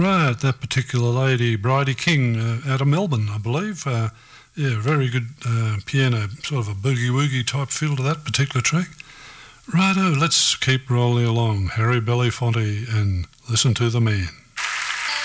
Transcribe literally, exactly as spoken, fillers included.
Right, that particular lady, Bridie King, uh, out of Melbourne, I believe. Uh, yeah, very good uh, piano, sort of a boogie-woogie type feel to that particular track. Righto, let's keep rolling along. Harry Belafonte and Listen to the Man.